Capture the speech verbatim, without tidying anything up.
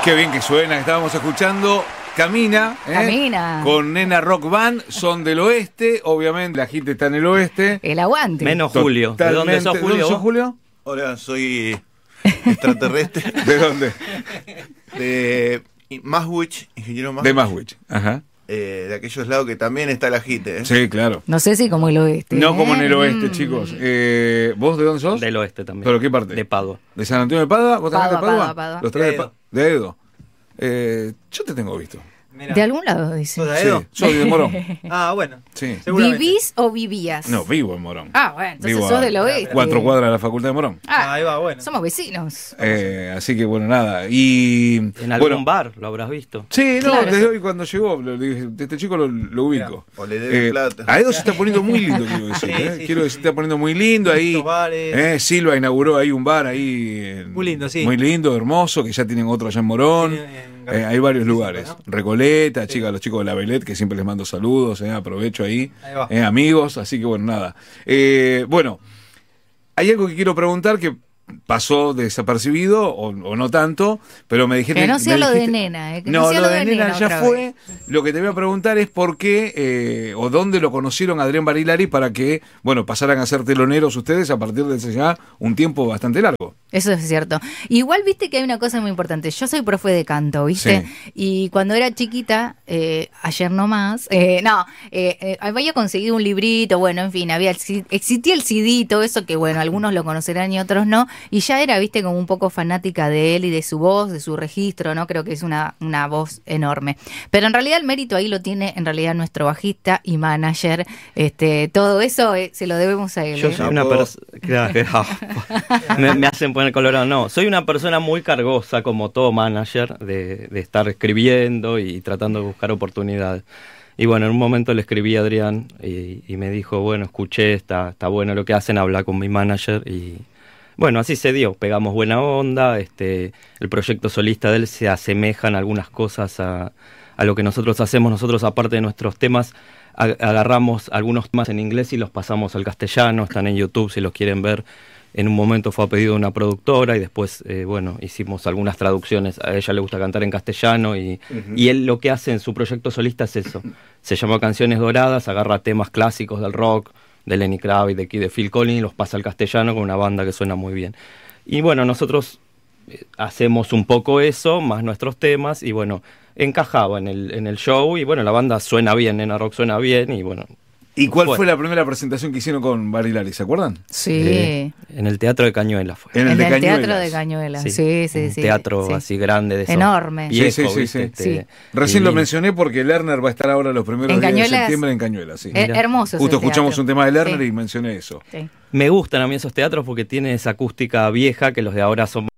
Qué bien que suena, estábamos escuchando Camina, ¿eh? Camina. Con Nena Rock Band, son del oeste, obviamente la gente está en el oeste. El aguante. Menos Julio. ¿De dónde sos, Julio? ¿De dónde sos, Julio? Hola, soy extraterrestre. ¿De dónde? De Maswich, ingeniero Maswich. De Maswich, ajá. Eh, de aquellos lados que también está la jite, ¿eh? Sí, claro. No sé si como el oeste. No ¿eh? como en el oeste, Mm. chicos. Eh, ¿Vos de dónde sos? Del oeste también. ¿Pero qué parte? De Padua. ¿De San Antonio de Padua? ¿Vos también de Padua, Padua? Padua, Padua. ¿Los traes de, De Pa- Edo. de Edo? Eh, yo te tengo visto. Mirá. De algún lado, dice. ¿Sos de Sí, Edo? soy de Morón. Ah, bueno. Sí. Seguramente. ¿Vivís o vivías? No, vivo en Morón. Ah, bueno, entonces Vivo sos a del oeste. Cuatro cuadras de la Facultad de Morón. Ah, Ahí va, bueno. somos vecinos. Eh, así que bueno, nada. Y En algún bueno, bar lo habrás visto. sí, no, Claro, desde sí. hoy cuando llegó, lo dije, este chico lo, lo ubico. O le debe Eh, plata. a Edo se está poniendo muy lindo, quiero decir. Sí, eh. sí, quiero sí. decir, se está poniendo muy lindo ahí. Muchos bares. Eh, Silva inauguró ahí un bar ahí. en- Muy lindo, sí. Muy lindo, hermoso, que ya tienen otro allá en Morón. Tiene en Eh, hay varios lugares. ¿no? Recoleta, Sí. chicas, los chicos de la Belet, que siempre les mando saludos, eh, aprovecho ahí. Ahí va. Eh, amigos, así que bueno, nada. Eh, bueno, hay algo que quiero preguntar que pasó desapercibido o, o no tanto, pero me dijeron Que no sea me lo de dijiste- nena, eh, que no, no sea lo lo de de nena nena ya otra fue. vez. Lo que te voy a preguntar es por qué eh, o dónde lo conocieron a Adrián Barilari para que, bueno, pasaran a ser teloneros ustedes a partir de ese ya un tiempo bastante largo. Eso es cierto. Igual viste que hay una cosa muy importante. Yo soy profe de canto, ¿viste? Sí. Y cuando era chiquita, eh, ayer nomás, eh, no, eh, eh, había conseguido un librito, bueno, en fin, había el C- existía el C D y todo eso que, bueno, algunos lo conocerán y otros no. Y ya era, viste, como un poco fanática de él y de su voz, de su registro, ¿no? Creo que es una, una voz enorme. Pero en realidad el mérito ahí lo tiene, en realidad, nuestro bajista y manager. Este, todo eso eh, se lo debemos a él. Yo ¿eh? soy una persona... me, me hacen poner colorado. No, soy una persona muy cargosa, como todo manager, de, de estar escribiendo y tratando de buscar oportunidades. Y bueno, en un momento le escribí a Adrián y, y me dijo, bueno, escuché, está, está bueno lo que hacen, habla con mi manager y... Bueno, así se dio, pegamos buena onda, este, el proyecto solista de él se asemeja en algunas cosas a, a lo que nosotros hacemos. Nosotros, aparte de nuestros temas, a- agarramos algunos temas en inglés y los pasamos al castellano, están en YouTube si los quieren ver. En un momento fue a pedido de una productora y después, eh, bueno, hicimos algunas traducciones. A ella le gusta cantar en castellano y, y él lo que hace en su proyecto solista es eso. Se llama Canciones Doradas, agarra temas clásicos del rock, de Lenny Kravitz, de, de Phil Collins, los pasa al castellano con una banda que suena muy bien. Y bueno, nosotros eh, hacemos un poco eso, más nuestros temas, y bueno, encajaba en el, en el show, y bueno, la banda suena bien, Nena Rock suena bien, y bueno... ¿Y cuál Bueno. fue la primera presentación que hicieron con Barilari? ¿Se acuerdan? Sí. eh, en el Teatro de Cañuelas fue. En En el el, de Cañuelas. Teatro de Cañuelas. Sí, sí, sí. un sí, teatro sí. así grande de esos. Enorme. Sí, viejo, sí, sí, ¿viste? sí. Este, Recién lo divino. mencioné porque Lerner va a estar ahora los primeros En días de Cañuelas. septiembre en Cañuelas. Sí. Eh, hermoso. Justo ese escuchamos teatro. un tema de Lerner Sí, y mencioné eso. sí. Me gustan a mí esos teatros porque tiene esa acústica vieja que los de ahora son